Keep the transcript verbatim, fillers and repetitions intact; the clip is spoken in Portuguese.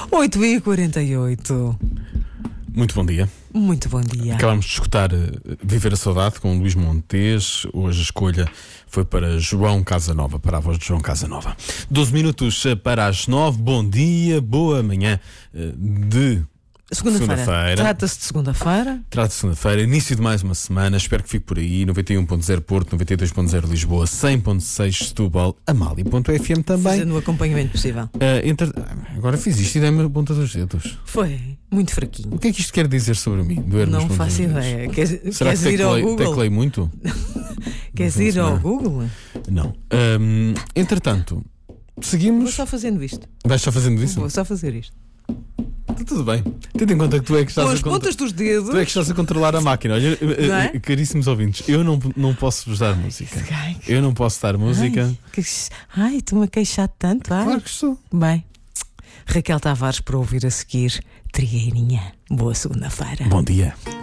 oito e quarenta e oito. Muito bom dia. Muito bom dia. Acabámos de escutar uh, Viver a Saudade com Luís Montes. Hoje a escolha foi para João Casanova, para a voz de João Casanova. doze minutos para as nove. Bom dia, boa manhã uh, de Segunda-feira. segunda-feira. Trata-se de segunda-feira. Trata-se de segunda-feira, início de mais uma semana. Espero que fique por aí. noventa e um ponto zero Porto, noventa e dois ponto zero Lisboa, cem ponto seis Setúbal, Amália ponto F M também. Fazendo o acompanhamento possível. Uh, entre... Agora fiz isto e dei-me a ponta dos dedos. Foi muito fraquinho. O que é que isto quer dizer sobre mim? Doer-me as Não pontas faço dos dedos? ideia. Queres, Será queres que ir ao teclei, Google? teclei muito? Queres ir ao Google? Não. Um, entretanto, seguimos. Vou só fazendo isto. Vais só fazendo isso? Vou só fazer isto. Tudo bem. Tendo em conta que tu é que estás Com a as contro- pontas dos dedos. Tu é que estás a controlar a máquina. Olha, Não é? caríssimos ouvintes, eu não, não posso vos dar música. Ai, Eu não posso dar música. Ai, que... Ai, estou-me a queixar tanto. Ai. Claro que estou. Bem, Raquel Tavares para ouvir a seguir. Trigueirinha. Boa segunda-feira. Bom dia.